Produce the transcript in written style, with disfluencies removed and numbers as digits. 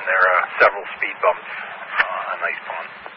there are several speed bumps on Ice Pond.